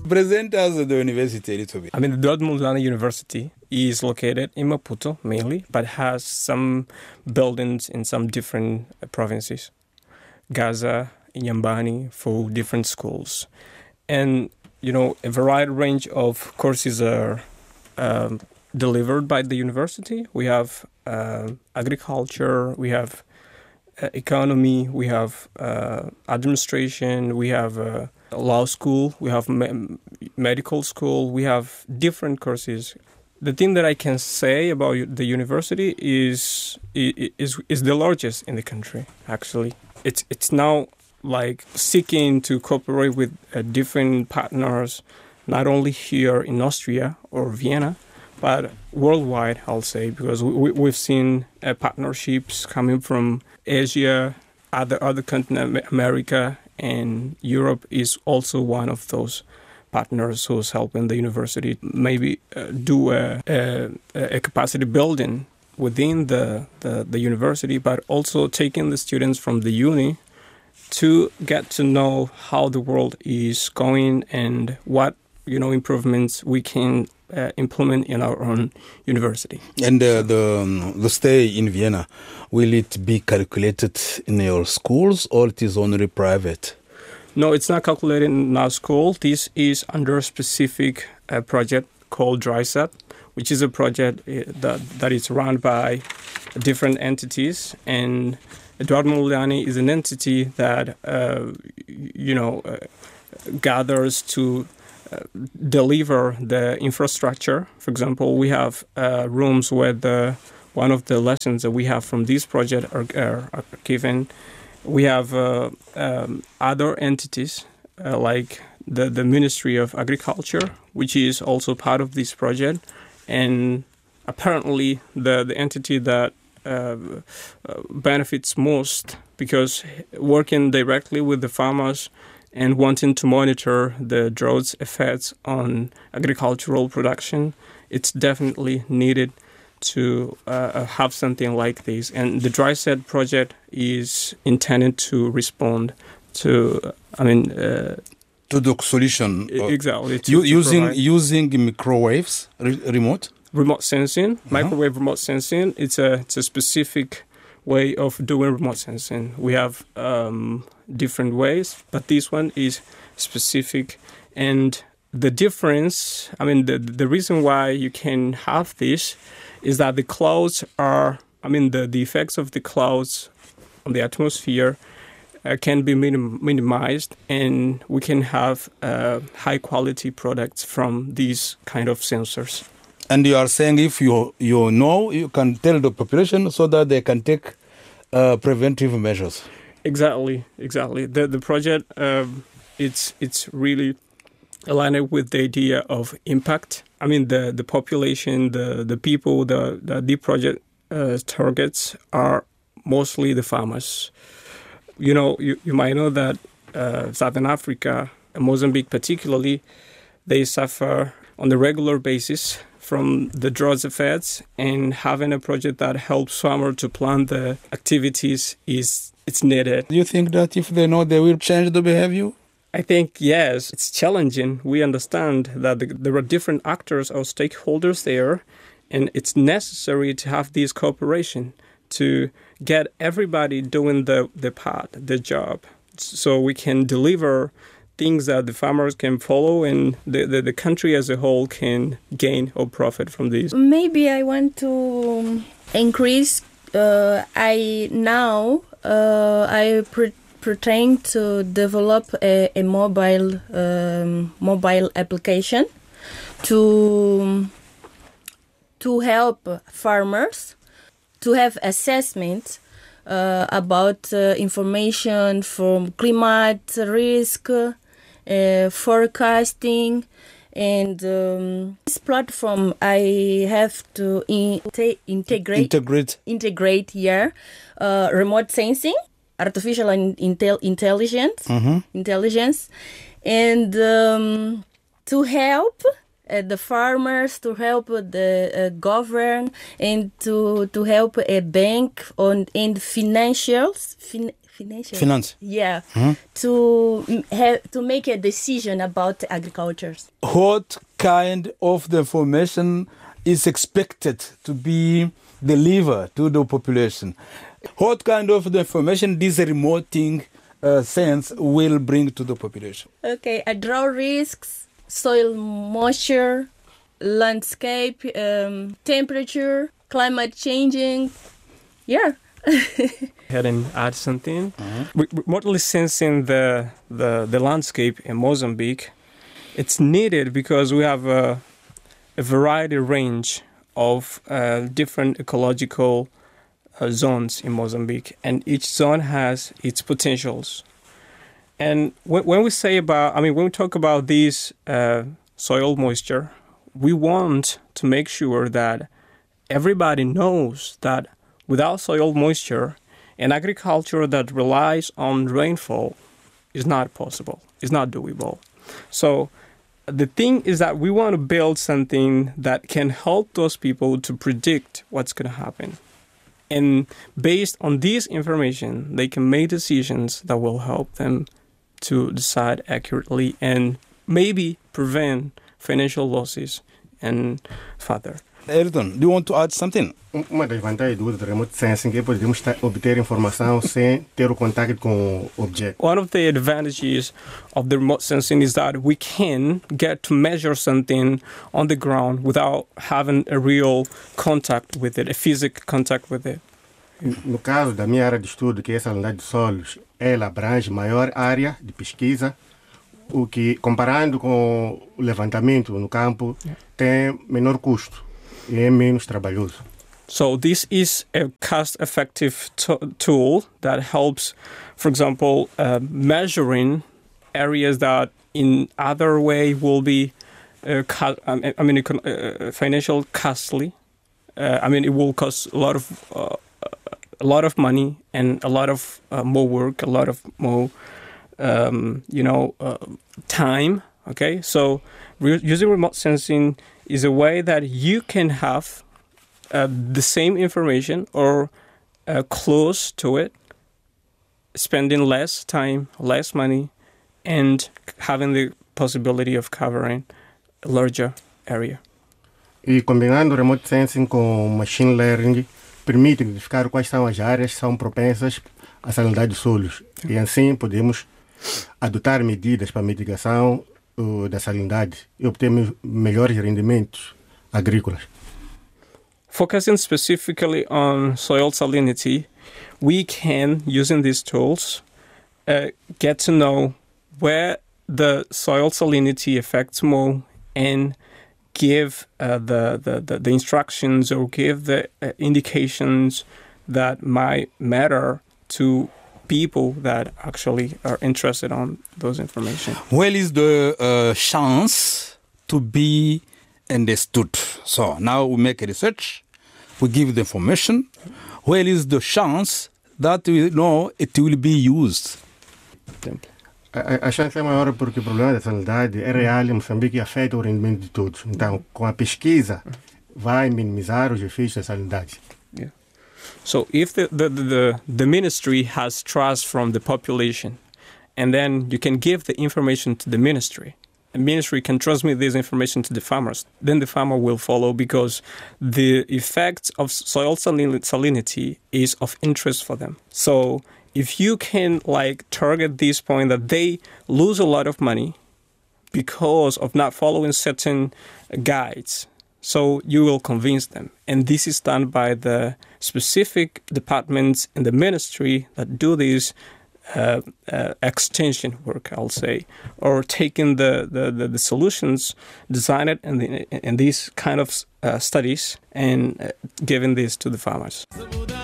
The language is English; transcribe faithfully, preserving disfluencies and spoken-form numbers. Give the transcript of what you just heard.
Present us the university a little bit. I mean, the Dortmund Lana University is located in Maputo mainly, but has some buildings in some different provinces. Gaza, Inhambane, for different schools. And, you know, a variety range of courses are um, delivered by the university. We have uh, agriculture, we have uh, economy, we have uh, administration, we have uh, law school, we have me- medical school, we have different courses. The thing that I can say about the university is is is the largest in the country, actually. It's it's now like seeking to cooperate with uh, different partners, not only here in Austria or Vienna, but worldwide, I'll say, because we, we've seen uh, partnerships coming from Asia, other other continent, America, and Europe is also one of those partners who's helping the university maybe uh, do a, a, a capacity building within the, the, the university, but also taking the students from the uni to get to know how the world is going and what, you know, improvements we can uh, implement in our own university. And uh, the um, the stay in Vienna, will it be calculated in your schools or it is only private? No, it's not calculated in our school. This is under a specific uh, project called DrySat, which is a project that that is run by different entities, and Dortmund Lana is an entity that uh, you know uh, gathers to uh, deliver the infrastructure. For example, we have uh, rooms where the one of the lessons that we have from this project are, are, are given. We have uh, um, other entities uh, like the the Ministry of Agriculture, which is also part of this project. And apparently the, the entity that uh, uh, benefits most, because working directly with the farmers and wanting to monitor the drought's effects on agricultural production, it's definitely needed to uh, have something like this. And the DrySat project is intended to respond to, I mean... Uh, to the solution. Exactly. To, U- to using provide. using microwaves, re- remote? Remote sensing, uh-huh. Microwave remote sensing. It's a it's a specific way of doing remote sensing. We have um, different ways, but this one is specific. And the difference, I mean, the the reason why you can have this is that the clouds are, I mean, the, the effects of the clouds on the atmosphere Uh, can be minim- minimized, and we can have uh, high-quality products from these kind of sensors. And you are saying if you you know, you can tell the population so that they can take uh, preventive measures. Exactly, exactly. The the project um, it's it's really aligned with the idea of impact. I mean, the the population, the the people, the the, the project uh, targets are mostly the farmers. You know, you, you might know that uh, Southern Africa, Mozambique particularly, they suffer on a regular basis from the drought effects, and having a project that helps farmers to plan the activities is it's needed. Do you think that if they know, they will change the behavior? I think, yes, it's challenging. We understand that the, there are different actors or stakeholders there, and it's necessary to have this cooperation to get everybody doing the, the part, the job, so we can deliver things that the farmers can follow and the, the, the country as a whole can gain or profit from this. Maybe I want to increase, uh, I now, uh, I pre- pretend to develop a, a mobile, um, mobile application to, to help farmers to have assessment uh, about uh, information from climate risk, uh, forecasting, and um, this platform I have to in- te- integrate integrate integrate here uh, remote sensing, artificial intel- intelligence, mm-hmm. intelligence, and um, to help. Uh, the farmers, to help the uh, government, and to to help a bank on and financials fin- financial. Finance. Yeah, Mm-hmm. to mm, have to make a decision about agriculture. What kind of the information is expected to be delivered to the population? What kind of the information this remoting uh, sense will bring to the population? Okay, a drought risks, soil moisture, landscape, um, temperature, climate changing. Yeah. Ahead and add something. Mm-hmm. Re- remotely sensing the, the the landscape in Mozambique, it's needed because we have a, a variety range of uh, different ecological uh, zones in Mozambique, and each zone has its potentials. And when, when we say about, I mean, when we talk about this uh, soil moisture, we want to make sure that everybody knows that without soil moisture, an agriculture that relies on rainfall is not possible. It's not doable. So the thing is that we want to build something that can help those people to predict what's going to happen. And based on this information, they can make decisions that will help them to decide accurately and maybe prevent financial losses and further. Ayrton, do you want to add something? Uma das vantagens do uso do remote sensing é podemos obter informação sem ter o contato com o objeto. One of the advantages of the remote sensing is that we can get to measure something on the ground without having a real contact with it, a physical contact with it. No caso da minha área de estudo, que é a salinidade de solos, ela abrange maior área de pesquisa, o que, comparando com o levantamento no campo, yeah. tem menor custo e é menos trabalhoso. So this is a cost-effective t- tool that helps, for example, uh, measuring areas that in other way will be, uh, co- I mean, uh, financial costly. Uh, I mean, it will cost a lot of uh, a lot of money and a lot of uh, more work, a lot of more, um, you know, uh, time. Okay, so re- using remote sensing is a way that you can have uh, the same information or uh, close to it, spending less time, less money, and having the possibility of covering a larger area. E combinando remote sensing com machine learning, permite identificar quais são as áreas que são propensas à salinidade de solos. E assim podemos adotar medidas para a mitigação uh, da salinidade e obter me- melhores rendimentos agrícolas. Focusing specifically on soil salinity, we can, using these tools, uh, get to know where the soil salinity affects more and give uh, the, the, the, the instructions or give the uh, indications that might matter to people that actually are interested on those information. Where is the uh, chance to be understood? So now we make a research, we give the information. Where is the chance that we know it will be used? A, a chance é maior porque o problema da salinidade é real em Moçambique e afeta o rendimento de todos. Então, com a pesquisa, vai minimizar os efeitos da salinidade. Yeah. So if the, the, the, the ministry has trust from the population, and then you can give the information to the ministry, the ministry can transmit this information to the farmers, then the farmer will follow because the effects of soil salin- salinity is of interest for them. So if you can like target this point that they lose a lot of money because of not following certain guides, so you will convince them. And this is done by the specific departments in the ministry that do this uh, uh, extension work, I'll say, or taking the, the, the, the solutions, design it in, the, in these kind of uh, studies and uh, giving this to the farmers.